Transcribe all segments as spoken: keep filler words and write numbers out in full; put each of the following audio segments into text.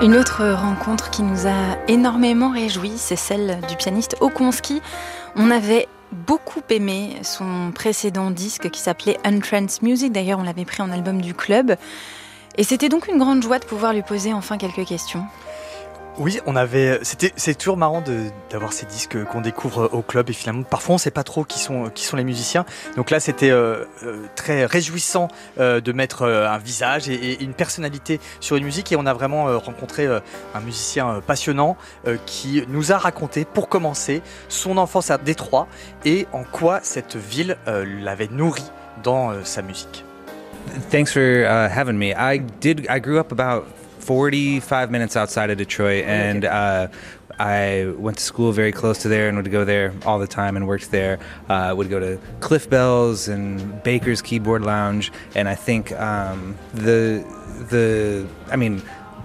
Une autre rencontre qui nous a énormément réjouis, c'est celle du pianiste Okonski. On avait beaucoup aimé son précédent disque qui s'appelait Untrance Music. D'ailleurs, on l'avait pris en album du club. Et c'était donc une grande joie de pouvoir lui poser enfin quelques questions. Oui, on avait. C'était, c'est toujours marrant de, d'avoir ces disques qu'on découvre au club et finalement, parfois, on ne sait pas trop qui sont, qui sont les musiciens. Donc là, c'était euh, euh, très réjouissant euh, de mettre euh, un visage et, et une personnalité sur une musique. Et on a vraiment euh, rencontré euh, un musicien euh, passionnant euh, qui nous a raconté, pour commencer, son enfance à Détroit et en quoi cette ville euh, l'avait nourri dans euh, sa musique. Thanks for uh, having me. I did. I grew up about forty-five minutes outside of Detroit, and uh, I went to school very close to there and would go there all the time and worked there. Uh, would go to Cliff Bell's and Baker's Keyboard Lounge, and I think um, the the I mean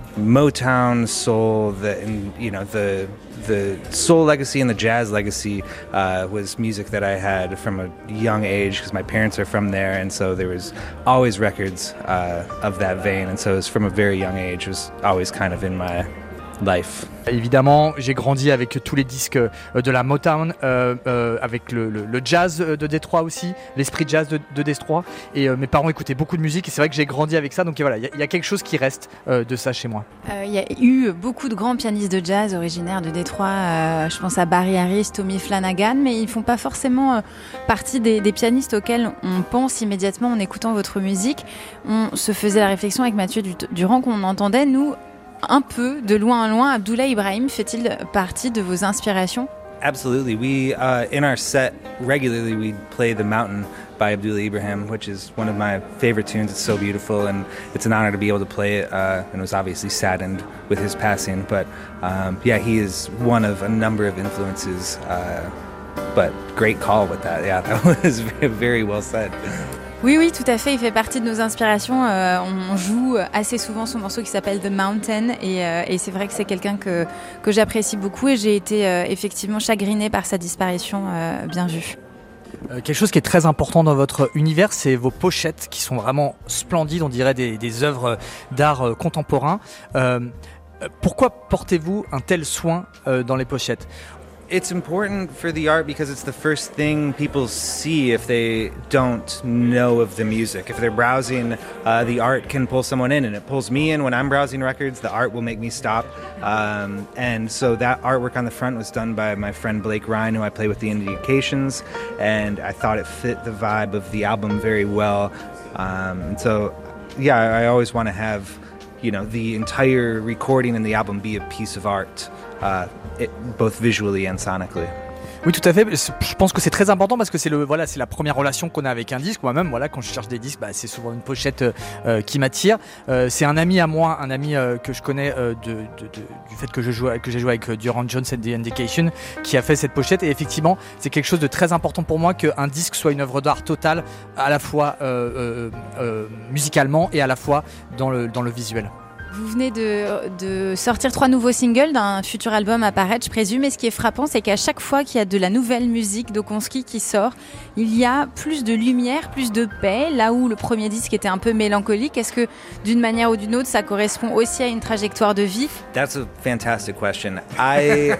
Motown soul, the and, you know the the soul legacy and the jazz legacy uh, was music that I had from a young age because my parents are from there, and so there was always records uh, of that vein, and so it was from a very young age. It was always kind of in my life. Évidemment, j'ai grandi avec tous les disques de la Motown, euh, euh, avec le, le, le jazz de Détroit aussi, l'esprit jazz de, de Détroit. Et euh, mes parents écoutaient beaucoup de musique et c'est vrai que j'ai grandi avec ça. Donc voilà, il y, y a quelque chose qui reste euh, de ça chez moi. Il euh, y a eu beaucoup de grands pianistes de jazz originaires de Détroit. Euh, je pense à Barry Harris, Tommy Flanagan, mais ils ne font pas forcément euh, partie des, des pianistes auxquels on pense immédiatement en écoutant votre musique. On se faisait la réflexion avec Mathieu Durand qu'on entendait, nous, un peu, de loin en loin. Abdoullah Ibrahim fait-il partie de vos inspirations? Absolutely. We, uh, in our set, regularly we play The Mountain by Abdoullah Ibrahim, which is one of my favorite tunes. It's so beautiful, and it's an honor to be able to play it, uh, and it was obviously saddened with his passing. But um, yeah, he is one of a number of influences, uh, but great call with that. Yeah, that was very well said. Oui, oui, tout à fait. Il fait partie de nos inspirations. Euh, on joue assez souvent son morceau qui s'appelle The Mountain et, euh, et c'est vrai que c'est quelqu'un que, que j'apprécie beaucoup et j'ai été euh, effectivement chagrinée par sa disparition, euh, bien vue. Euh, quelque chose qui est très important dans votre univers, c'est vos pochettes qui sont vraiment splendides, on dirait des, des œuvres d'art euh, contemporain. Euh, pourquoi portez-vous un tel soin euh, dans les pochettes ? It's important for the art because it's the first thing people see if they don't know of the music. If they're browsing, uh, the art can pull someone in, and it pulls me in when I'm browsing records. The art will make me stop. Um, and so that artwork on the front was done by my friend Blake Ryan, who I play with the Indications, and I thought it fit the vibe of the album very well. Um, and so, yeah, I always want to have, you know, the entire recording and the album be a piece of art. Uh, it, both visually and sonically. Oui, tout à fait. Je pense que c'est très important parce que c'est le voilà, c'est la première relation qu'on a avec un disque. Moi-même, voilà, quand je cherche des disques, bah, c'est souvent une pochette euh, qui m'attire. Euh, c'est un ami à moi, un ami euh, que je connais euh, de, de, de, du fait que je joue, que j'ai joué avec Durand Jones and the Indication, qui a fait cette pochette. Et effectivement, c'est quelque chose de très important pour moi qu'un disque soit une œuvre d'art totale, à la fois euh, euh, euh, musicalement et à la fois dans le dans le visuel. Vous venez de, de sortir trois nouveaux singles d'un futur album à paraître, je présume. Et ce qui est frappant, c'est qu'à chaque fois qu'il y a de la nouvelle musique d'Okonski qui sort, il y a plus de lumière, plus de paix, là où le premier disque était un peu mélancolique. Est-ce que d'une manière ou d'une autre, ça correspond aussi à une trajectoire de vie? That's a fantastic question. I,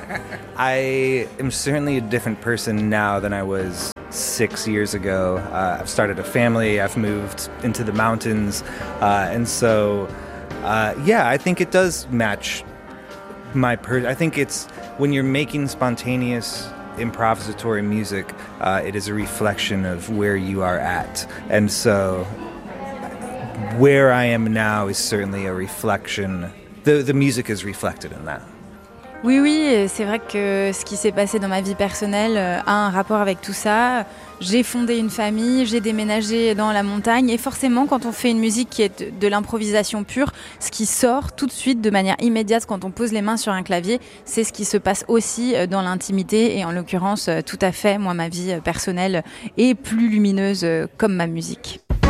I am certainly a different person now than I was six years ago. Uh, I've started a family, I've moved into the mountains, uh, and so... Uh, yeah, I think it does match my per. I think it's when you're making spontaneous, improvisatory music, uh, it is a reflection of where you are at, and so where I am now is certainly a reflection. The the music is reflected in that. Oui, oui, c'est vrai que ce qui s'est passé dans ma vie personnelle a un rapport avec tout ça. J'ai fondé une famille, j'ai déménagé dans la montagne et forcément quand on fait une musique qui est de, de l'improvisation pure, ce qui sort tout de suite de manière immédiate quand on pose les mains sur un clavier, c'est ce qui se passe aussi dans l'intimité et en l'occurrence tout à fait, moi ma vie personnelle est plus lumineuse comme ma musique.